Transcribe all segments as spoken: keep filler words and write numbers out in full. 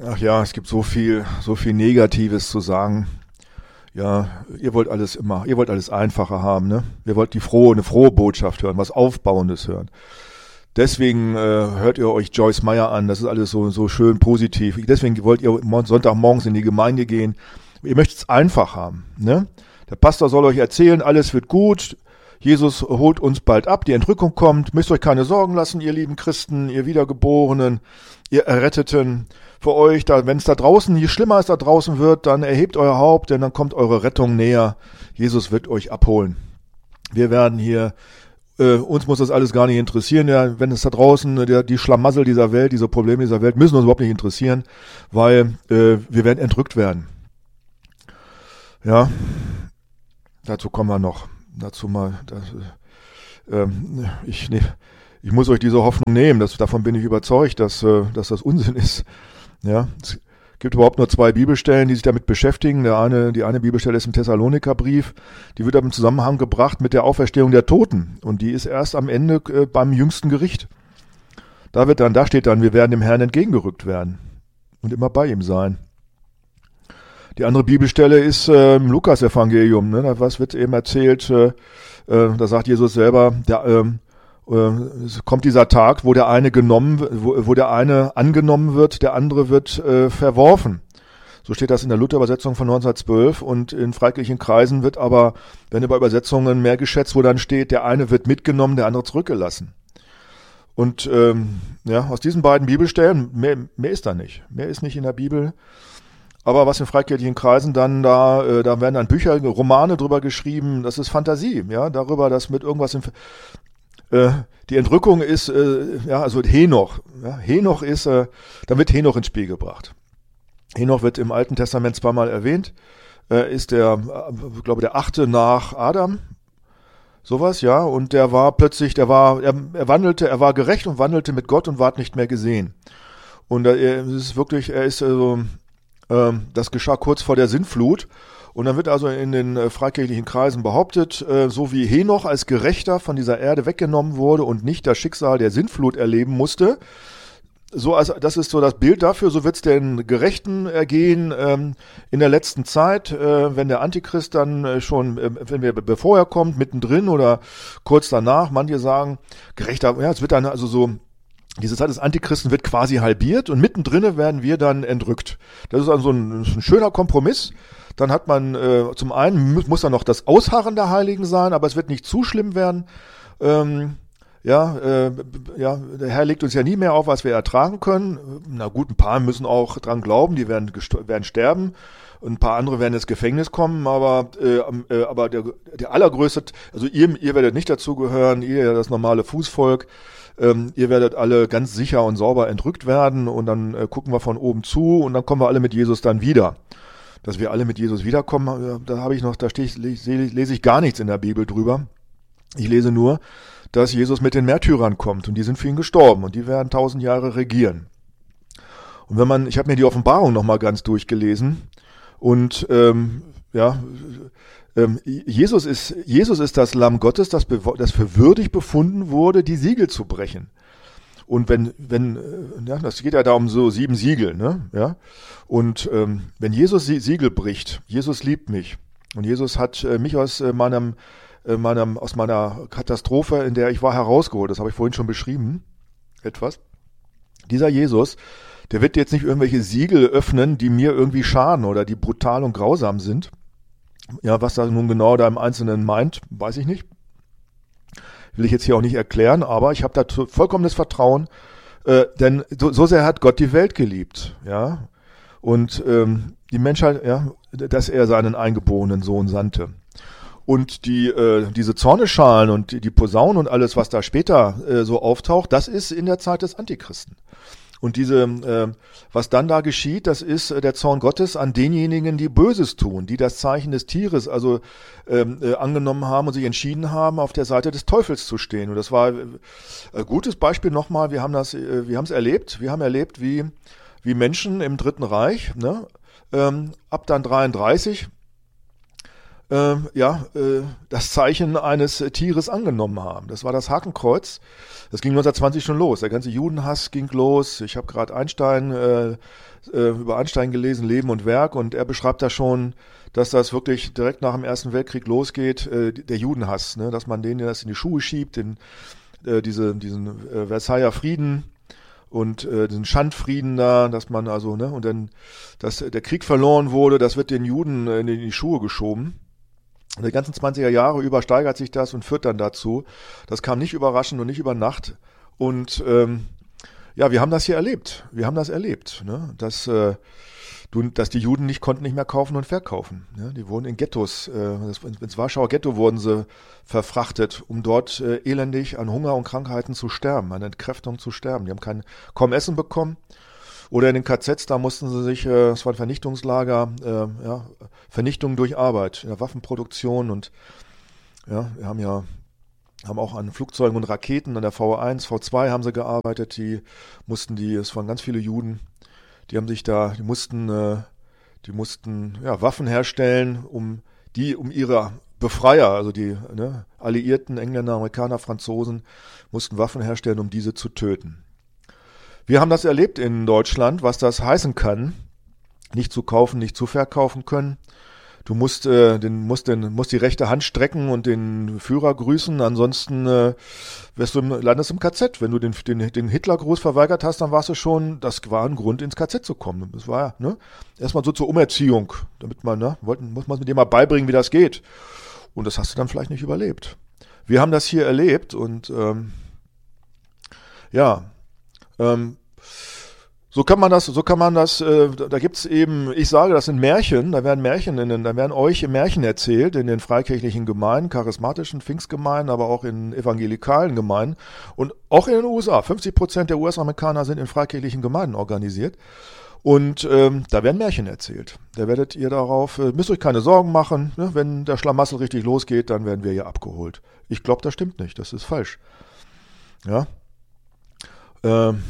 Ach ja, es gibt so viel, so viel Negatives zu sagen. Ja, ihr wollt alles immer, ihr wollt alles einfacher haben, ne? Ihr wollt die frohe, eine frohe Botschaft hören, was Aufbauendes hören. Deswegen äh, hört ihr euch Joyce Meyer an, das ist alles so, so schön positiv. Deswegen wollt ihr Sonntagmorgens in die Gemeinde gehen. Ihr möchtet es einfach haben, ne? Der Pastor soll euch erzählen, alles wird gut. Jesus holt uns bald ab, die Entrückung kommt. Müsst euch keine Sorgen lassen, ihr lieben Christen, ihr Wiedergeborenen, ihr Erretteten. Für euch, da, wenn es da draußen, je schlimmer es da draußen wird, dann erhebt euer Haupt, denn dann kommt eure Rettung näher. Jesus wird euch abholen. Wir werden hier, äh, uns muss das alles gar nicht interessieren. Ja, wenn es da draußen, der, die Schlamassel dieser Welt, diese Probleme dieser Welt, müssen uns überhaupt nicht interessieren, weil äh, wir werden entrückt werden. Ja, dazu kommen wir noch. Dazu mal, das, äh, ich, ne, ich muss euch diese Hoffnung nehmen, das, davon bin ich überzeugt, dass, äh, dass das Unsinn ist. Ja, es gibt überhaupt nur zwei Bibelstellen, die sich damit beschäftigen. Der eine, die eine Bibelstelle ist im Thessalonikerbrief, die wird aber im Zusammenhang gebracht mit der Auferstehung der Toten und die ist erst am Ende äh, beim jüngsten Gericht. Da wird dann, da steht dann, wir werden dem Herrn entgegengerückt werden und immer bei ihm sein. Die andere Bibelstelle ist äh, im Lukas-Evangelium, ne? Was wird eben erzählt, äh, äh, da sagt Jesus selber, der, äh, äh, es kommt dieser Tag, wo der eine genommen, wo, wo der eine angenommen wird, der andere wird äh, verworfen. So steht das in der Luther-Übersetzung von neunzehnhundertzwölf und in freikirchlichen Kreisen wird aber, wenn über Übersetzungen mehr geschätzt, wo dann steht, der eine wird mitgenommen, der andere zurückgelassen. Und ähm, ja, aus diesen beiden Bibelstellen, mehr, mehr ist da nicht. Mehr ist nicht in der Bibel. Aber was in freikirchlichen Kreisen dann da, äh, da werden dann Bücher, Romane drüber geschrieben, das ist Fantasie, ja, darüber, dass mit irgendwas im, äh, die Entrückung ist, äh, ja, also Henoch, ja, Henoch ist, äh, dann wird Henoch ins Spiel gebracht. Henoch wird im Alten Testament zweimal erwähnt, äh, ist der, äh, glaube der achte nach Adam, sowas, ja, und der war plötzlich, der war, er, er wandelte, er war gerecht und wandelte mit Gott und ward nicht mehr gesehen. Und äh, er ist wirklich, er ist, also, das geschah kurz vor der Sintflut und dann wird also in den äh, freikirchlichen Kreisen behauptet, äh, so wie Henoch als Gerechter von dieser Erde weggenommen wurde und nicht das Schicksal der Sintflut erleben musste, so als, das ist so das Bild dafür, so wird es den Gerechten ergehen ähm, in der letzten Zeit, äh, wenn der Antichrist dann äh, schon, äh, wenn wir bevor er kommt, mittendrin oder kurz danach, manche sagen, Gerechter, ja, es wird dann also so, diese Zeit des Antichristen wird quasi halbiert und mittendrin werden wir dann entrückt. Das ist also ein, ein schöner Kompromiss. Dann hat man, äh, zum einen muss, muss dann noch das Ausharren der Heiligen sein, aber es wird nicht zu schlimm werden. Ähm, ja, äh, ja, der Herr legt uns ja nie mehr auf, was wir ertragen können. Na gut, ein paar müssen auch dran glauben, die werden, werden sterben. Und ein paar andere werden ins Gefängnis kommen, aber, äh, äh, aber der, der allergrößte, also ihr, ihr werdet nicht dazugehören, ihr, das normale Fußvolk, Ähm, ihr werdet alle ganz sicher und sauber entrückt werden und dann äh, gucken wir von oben zu und dann kommen wir alle mit Jesus dann wieder. Dass wir alle mit Jesus wiederkommen, äh, da habe ich noch, da stehe ich, lese, lese ich gar nichts in der Bibel drüber. Ich lese nur, dass Jesus mit den Märtyrern kommt und die sind für ihn gestorben und die werden tausend Jahre regieren. Und wenn man, ich habe mir die Offenbarung nochmal ganz durchgelesen und ähm, ja, Jesus ist, Jesus ist das Lamm Gottes, das, das für würdig befunden wurde, die Siegel zu brechen. Und wenn, wenn, ja, das geht ja da um so sieben Siegel, ne, ja. Und ähm, wenn Jesus Siegel bricht, Jesus liebt mich und Jesus hat äh, mich aus äh, meinem, äh, meinem, aus meiner Katastrophe, in der ich war, herausgeholt. Das habe ich vorhin schon beschrieben, etwas. Dieser Jesus, der wird jetzt nicht irgendwelche Siegel öffnen, die mir irgendwie schaden oder die brutal und grausam sind. Ja, was da nun genau da im Einzelnen meint, weiß ich nicht. Will ich jetzt hier auch nicht erklären, aber ich habe da vollkommenes Vertrauen, äh, denn so, so sehr hat Gott die Welt geliebt, ja, und ähm, die Menschheit, ja, dass er seinen eingeborenen Sohn sandte. Und die äh, diese Zorneschalen und die, die Posaunen und alles, was da später äh, so auftaucht, das ist in der Zeit des Antichristen. Und diese, äh, was dann da geschieht, das ist äh, der Zorn Gottes an denjenigen, die Böses tun, die das Zeichen des Tieres also ähm, äh, angenommen haben und sich entschieden haben, auf der Seite des Teufels zu stehen. Und das war äh, ein gutes Beispiel nochmal. Wir haben das, äh, wir haben es erlebt. Wir haben erlebt, wie wie Menschen im Dritten Reich, ne, ähm, ab dann dreiunddreißig äh, ja, äh, das Zeichen eines äh, Tieres angenommen haben. Das war das Hakenkreuz. Das ging neunzehnhundertzwanzig schon los. Der ganze Judenhass ging los. Ich habe gerade Einstein äh, äh, über Einstein gelesen, Leben und Werk, und er beschreibt da schon, dass das wirklich direkt nach dem Ersten Weltkrieg losgeht, äh, der Judenhass, ne? Dass man denen das in die Schuhe schiebt, den, äh, diese, diesen äh, Versailler Frieden und äh, diesen Schandfrieden da, dass man also, ne, und dann, dass der Krieg verloren wurde, das wird den Juden äh, in die Schuhe geschoben. Und die ganzen zwanziger Jahre über steigert sich das und führt dann dazu. Das kam nicht überraschend und nicht über Nacht. Und ähm, ja, wir haben das hier erlebt. Wir haben das erlebt, ne? Dass, äh, du, dass die Juden nicht konnten nicht mehr kaufen und verkaufen. Ne? Die wurden in Ghettos, äh, ins Warschauer Ghetto wurden sie verfrachtet, um dort äh, elendig an Hunger und Krankheiten zu sterben, an Entkräftung zu sterben. Die haben kein, kaum Essen bekommen. Oder in den K Zs, da mussten sie sich, äh, es war ein Vernichtungslager, äh, ja, Vernichtung durch Arbeit, in der Waffenproduktion, und ja, wir haben ja, haben auch an Flugzeugen und Raketen, an der V eins, V zwei haben sie gearbeitet, die mussten die, es waren ganz viele Juden, die haben sich da, die mussten, äh, die mussten, ja, Waffen herstellen, um die, um ihre Befreier, also die, ne, Alliierten, Engländer, Amerikaner, Franzosen, mussten Waffen herstellen, um diese zu töten. Wir haben das erlebt in Deutschland, was das heißen kann, nicht zu kaufen, nicht zu verkaufen können. Du musst, äh, den, musst, den, musst die rechte Hand strecken und den Führer grüßen, ansonsten äh, wirst du im, landest im K Z. Wenn du den, den, den Hitlergruß verweigert hast, dann warst du schon, das war ein Grund, ins K Z zu kommen. Das war ne, erstmal so zur Umerziehung, damit man, ne, wollten, muss man mit dir mal beibringen, wie das geht. Und das hast du dann vielleicht nicht überlebt. Wir haben das hier erlebt und ähm, ja, ähm, so kann man das, so kann man das, äh, da gibt's eben, ich sage, das sind Märchen, da werden Märchen, in den, da werden euch Märchen erzählt in den freikirchlichen Gemeinden, charismatischen Pfingstgemeinden, aber auch in evangelikalen Gemeinden und auch in den U S A. fünfzig Prozent der U S-Amerikaner sind in freikirchlichen Gemeinden organisiert und ähm, da werden Märchen erzählt. Da werdet ihr darauf, äh, müsst euch keine Sorgen machen, ne? Wenn der Schlamassel richtig losgeht, dann werden wir hier abgeholt. Ich glaube, das stimmt nicht, das ist falsch. Ja. Ähm,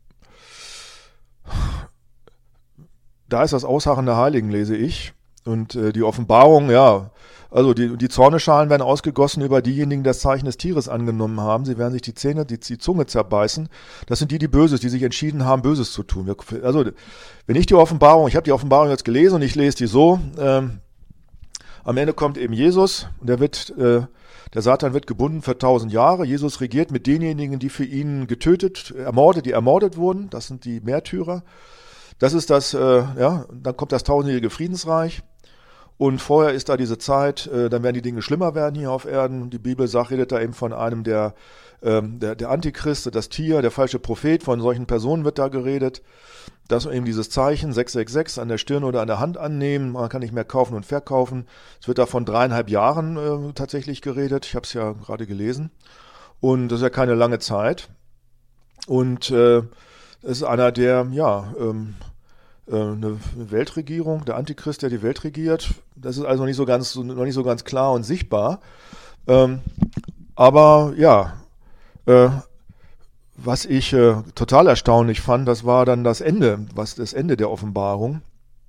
Da ist das Ausharren der Heiligen, lese ich. Und äh, die Offenbarung, ja, also die, die Zorneschalen werden ausgegossen über diejenigen, die das Zeichen des Tieres angenommen haben. Sie werden sich die Zähne, die, die Zunge zerbeißen. Das sind die, die Böses, die sich entschieden haben, Böses zu tun. Also wenn ich die Offenbarung, ich habe die Offenbarung jetzt gelesen und ich lese die so, ähm, am Ende kommt eben Jesus und der wird, äh, der Satan wird gebunden für tausend Jahre. Jesus regiert mit denjenigen, die für ihn getötet, ermordet, die ermordet wurden. Das sind die Märtyrer. Das ist das, äh, ja, dann kommt das tausendjährige Friedensreich und vorher ist da diese Zeit, äh, dann werden die Dinge schlimmer werden hier auf Erden. Die Bibel sagt, redet da eben von einem der, ähm, der, der Antichrist, das Tier, der falsche Prophet, von solchen Personen wird da geredet. Dass eben dieses Zeichen sechs sechs sechs an der Stirn oder an der Hand annehmen, man kann nicht mehr kaufen und verkaufen. Es wird da von dreieinhalb Jahren äh, tatsächlich geredet, ich habe es ja gerade gelesen und das ist ja keine lange Zeit und äh, es ist einer, der, ja, ähm, eine Weltregierung, der Antichrist, der die Welt regiert. Das ist also nicht so ganz, noch nicht so ganz klar und sichtbar. Ähm, aber ja, äh, was ich äh, total erstaunlich fand, das war dann das Ende, was das Ende der Offenbarung.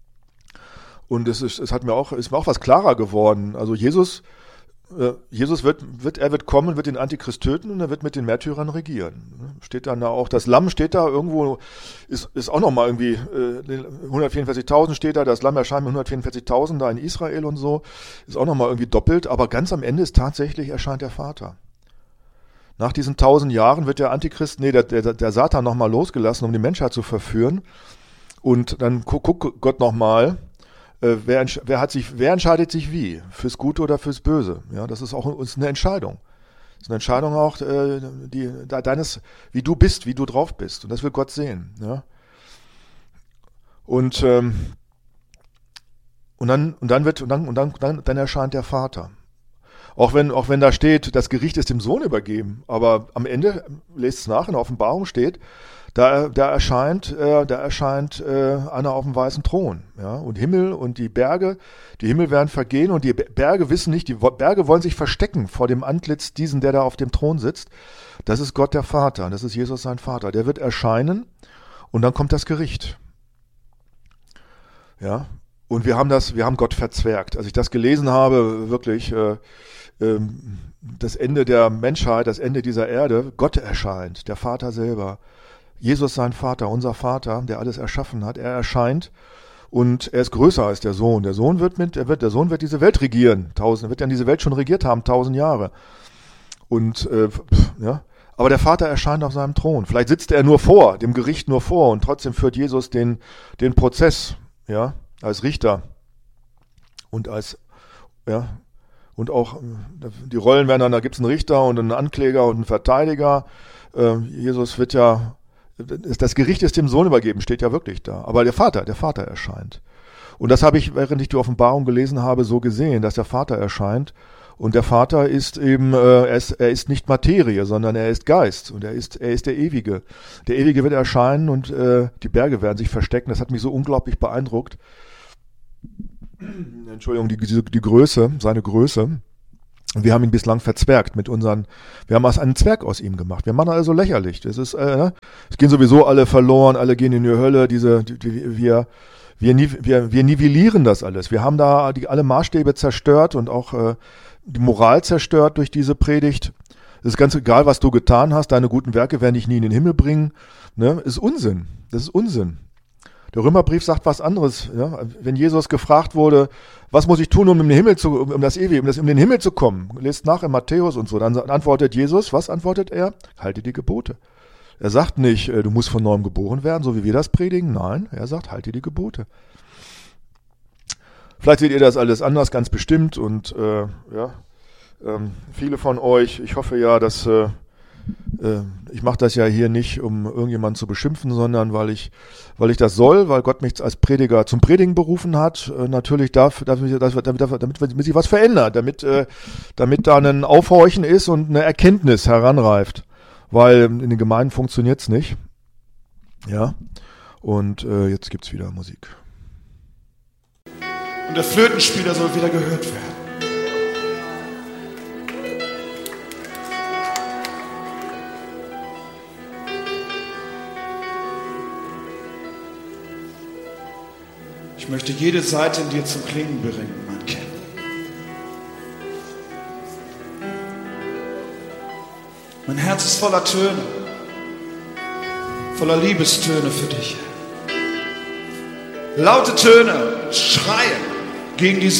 Und es ist, es hat mir auch, ist mir auch was klarer geworden. Also Jesus, äh, Jesus wird, wird, er wird kommen, wird den Antichrist töten und er wird mit den Märtyrern regieren. Steht dann da auch, das Lamm steht da irgendwo, ist, ist auch nochmal irgendwie, äh, hundertvierundvierzigtausend steht da, das Lamm erscheint mit hundertvierundvierzigtausend da in Israel und so, ist auch nochmal irgendwie doppelt, aber ganz am Ende ist tatsächlich erscheint der Vater. Nach diesen tausend Jahren wird der Antichrist, nee, der, der, der Satan nochmal losgelassen, um die Menschheit zu verführen. Und dann guckt guck Gott nochmal, äh, wer, wer, hat sich, wer entscheidet sich wie? Fürs Gute oder fürs Böse? Ja, das ist auch uns eine Entscheidung. Das ist eine Entscheidung auch, äh, die, deines, wie du bist, wie du drauf bist. Und das will Gott sehen. Ja? Und, ähm, und dann, und dann wird, und dann, und dann, dann, dann erscheint der Vater. Auch wenn, auch wenn da steht, das Gericht ist dem Sohn übergeben, aber am Ende, lest es nach, in der Offenbarung steht, da, da erscheint, äh, da erscheint äh, einer auf dem weißen Thron, ja, und Himmel und die Berge, die Himmel werden vergehen und die Berge wissen nicht, die Berge wollen sich verstecken vor dem Antlitz diesen, der da auf dem Thron sitzt. Das ist Gott der Vater, das ist Jesus sein Vater. Der wird erscheinen und dann kommt das Gericht. Ja, Und wir haben das, wir haben Gott verzwergt. Als ich das gelesen habe, wirklich, äh, äh, das Ende der Menschheit, das Ende dieser Erde, Gott erscheint, der Vater selber. Jesus sein Vater, unser Vater, der alles erschaffen hat, er erscheint und er ist größer als der Sohn. Der Sohn wird mit, er wird, der Sohn wird diese Welt regieren, tausend, wird ja diese Welt schon regiert haben, tausend Jahre. Und äh, ja, aber der Vater erscheint auf seinem Thron. Vielleicht sitzt er nur vor, dem Gericht nur vor und trotzdem führt Jesus den den Prozess, ja, als Richter und als ja und auch die Rollen werden dann, da gibt es einen Richter und einen Ankläger und einen Verteidiger. Äh, Jesus wird ja Das Gericht ist dem Sohn übergeben, steht ja wirklich da. Aber der Vater, der Vater erscheint. Und das habe ich, während ich die Offenbarung gelesen habe, so gesehen, dass der Vater erscheint. Und der Vater ist eben, äh, er, ist, er ist nicht Materie, sondern er ist Geist. Und er ist, er ist der Ewige. Der Ewige wird erscheinen und äh, die Berge werden sich verstecken. Das hat mich so unglaublich beeindruckt. Entschuldigung, die, die, die Größe, seine Größe. Und wir haben ihn bislang verzwergt mit unseren, wir haben einen Zwerg aus ihm gemacht. Wir machen also lächerlich. Das ist, äh, es gehen sowieso alle verloren, alle gehen in die Hölle. Diese, die, die, wir, wir, wir, wir nivellieren das alles. Wir haben da die, alle Maßstäbe zerstört und auch äh, die Moral zerstört durch diese Predigt. Es ist ganz egal, was du getan hast. Deine guten Werke werden dich nie in den Himmel bringen. Ne? Ist Unsinn. Das ist Unsinn. Der Römerbrief sagt was anderes. Ja? Wenn Jesus gefragt wurde, was muss ich tun, um in den Himmel zu, um das Ewige, um, das, um in den Himmel zu kommen? Lest nach in Matthäus und so. Dann antwortet Jesus, was antwortet er? Halte die Gebote. Er sagt nicht, du musst von neuem geboren werden, so wie wir das predigen. Nein, er sagt, halte die Gebote. Vielleicht seht ihr das alles anders, ganz bestimmt. Und äh, ja, ähm, viele von euch, ich hoffe ja, dass äh, ich mache das ja hier nicht, um irgendjemanden zu beschimpfen, sondern weil ich, weil ich das soll, weil Gott mich als Prediger zum Predigen berufen hat. Natürlich darf, damit, damit, damit, damit sich was verändert, damit, damit da ein Aufhorchen ist und eine Erkenntnis heranreift, weil in den Gemeinden funktioniert's nicht. Ja, und äh, jetzt gibt's wieder Musik. Und der Flötenspieler soll wieder gehört werden. Ich möchte jede Seite in dir zum Klingen bringen, mein Kind. Mein Herz ist voller Töne, voller Liebestöne für dich. Laute Töne, Schreien gegen die